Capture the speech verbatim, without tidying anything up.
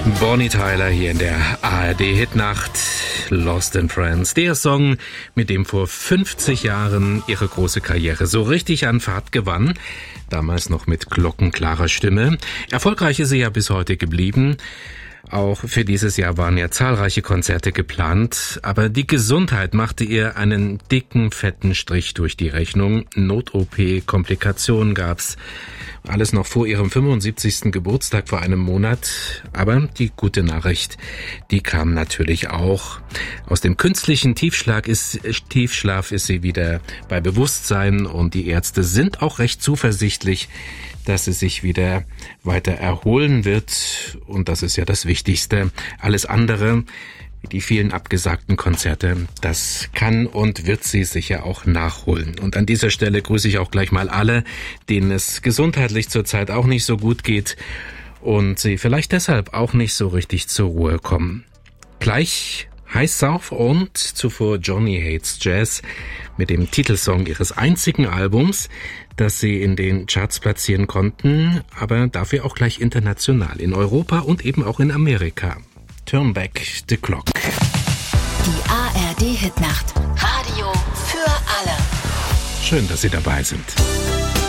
Bonnie Tyler hier in der A R D-Hitnacht. Lost in Friends, der Song, mit dem vor fünfzig Jahren ihre große Karriere so richtig an Fahrt gewann. Damals noch mit glockenklarer Stimme. Erfolgreich ist sie ja bis heute geblieben. Auch für dieses Jahr waren ja zahlreiche Konzerte geplant, aber die Gesundheit machte ihr einen dicken, fetten Strich durch die Rechnung. Not-O P, Komplikationen gab's. Alles noch vor ihrem fünfundsiebzigsten Geburtstag vor einem Monat. Aber die gute Nachricht, die kam natürlich auch. Aus dem künstlichen Tiefschlag ist, Tiefschlaf ist sie wieder bei Bewusstsein und die Ärzte sind auch recht zuversichtlich, dass sie sich wieder weiter erholen wird. Und das ist ja das Wichtigste. Alles andere, die vielen abgesagten Konzerte, das kann und wird sie sicher auch nachholen. Und an dieser Stelle grüße ich auch gleich mal alle, denen es gesundheitlich zurzeit auch nicht so gut geht und sie vielleicht deshalb auch nicht so richtig zur Ruhe kommen. Gleich High South und zuvor Johnny Hates Jazz mit dem Titelsong ihres einzigen Albums, das sie in den Charts platzieren konnten, aber dafür auch gleich international in Europa und eben auch in Amerika. Turn Back the Clock. Die A R D-Hitnacht. Radio für alle. Schön, dass Sie dabei sind.